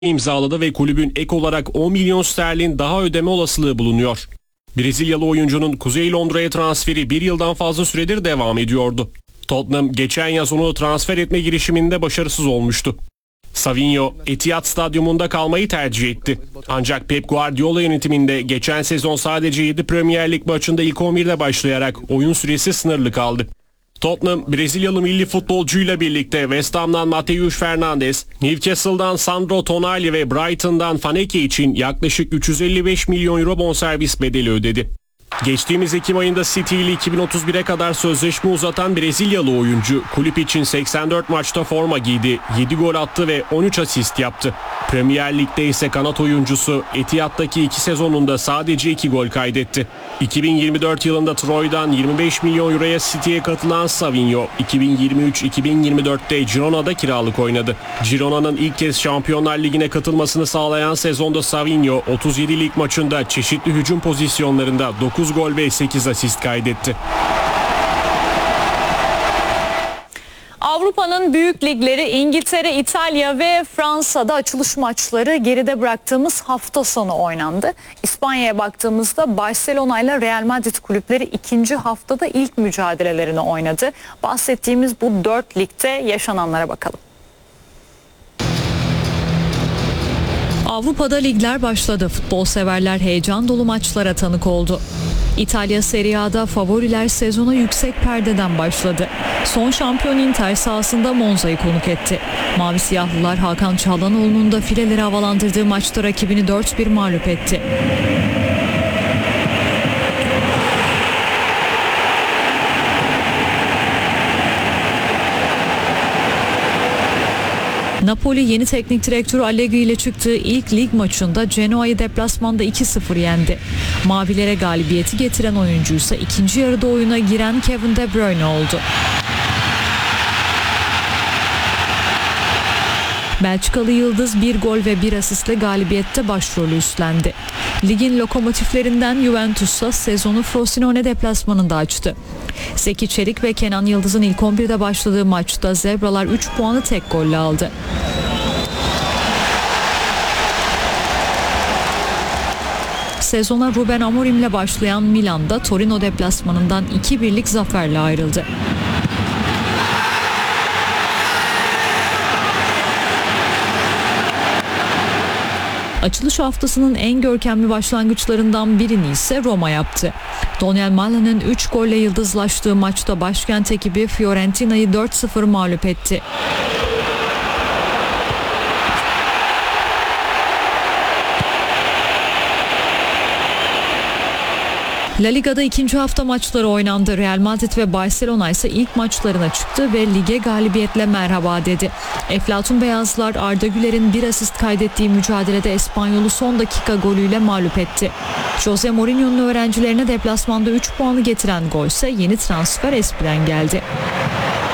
imzaladı ve kulübün ek olarak 10 milyon sterlin daha ödeme olasılığı bulunuyor. Brezilyalı oyuncunun Kuzey Londra'ya transferi bir yıldan fazla süredir devam ediyordu. Tottenham geçen yaz onu transfer etme girişiminde başarısız olmuştu. Savinho, Etihad Stadyumunda kalmayı tercih etti. Ancak Pep Guardiola yönetiminde geçen sezon sadece 7 Premier Lig maçında ilk 11'de başlayarak oyun süresi sınırlı kaldı. Tottenham, Brezilyalı milli futbolcuyla birlikte West Ham'dan Mateus Fernandes, Newcastle'dan Sandro Tonali ve Brighton'dan Faneke için yaklaşık 355 milyon euro bonservis bedeli ödedi. Geçtiğimiz Ekim ayında City ile 2031'e kadar sözleşme uzatan Brezilyalı oyuncu kulüp için 84 maçta forma giydi, 7 gol attı ve 13 asist yaptı. Premier Lig'de ise kanat oyuncusu Etihad'daki 2 sezonunda sadece 2 gol kaydetti. 2024 yılında Troy'dan 25 milyon euroya City'ye katılan Savinho, 2023-2024'te Girona'da kiralık oynadı. Girona'nın ilk kez Şampiyonlar Ligi'ne katılmasını sağlayan sezonda Savinho 37 lig maçında çeşitli hücum pozisyonlarında 9 gol ve 8 asist kaydetti. Avrupa'nın büyük ligleri İngiltere, İtalya ve Fransa'da açılış maçları geride bıraktığımız hafta sonu oynandı. İspanya'ya baktığımızda Barcelona ile Real Madrid kulüpleri ikinci haftada ilk mücadelelerini oynadı. Bahsettiğimiz bu 4 ligde yaşananlara bakalım. Avrupa'da ligler başladı. Futbol severler heyecan dolu maçlara tanık oldu. İtalya Serie A'da favoriler sezona yüksek perdeden başladı. Son şampiyon Inter sahasında Monza'yı konuk etti. Mavi siyahlılar Hakan Çalhanoğlu'nun da fileleri havalandırdığı maçta rakibini 4-1 mağlup etti. Napoli yeni teknik direktörü Allegri ile çıktığı ilk lig maçında Genoa'yı deplasmanda 2-0 yendi. Mavilere galibiyeti getiren oyuncuysa ikinci yarıda oyuna giren Kevin De Bruyne oldu. Belçikalı yıldız 1 gol ve 1 asistle galibiyette başrolü üstlendi. Ligin lokomotiflerinden Juventus'a sezonu Frosinone deplasmanında açtı. Zeki Çelik ve Kenan Yıldız'ın ilk 11'de başladığı maçta Zebralar 3 puanı tek golle aldı. Sezona Ruben Amorim'le başlayan Milan'da Torino deplasmanından 2-1'lik zaferle ayrıldı. Açılış haftasının en görkemli başlangıçlarından birini ise Roma yaptı. Daniel Mala'nın 3 golle yıldızlaştığı maçta başkent ekibi Fiorentina'yı 4-0 mağlup etti. La Liga'da ikinci hafta maçları oynandı. Real Madrid ve Barcelona ise ilk maçlarına çıktı ve lige galibiyetle merhaba dedi. Eflatun Beyazlar Arda Güler'in bir asist kaydettiği mücadelede İspanyol'u son dakika golüyle mağlup etti. Jose Mourinho'nun öğrencilerine deplasmanda 3 puanı getiren gol ise yeni transfer Espri'den geldi.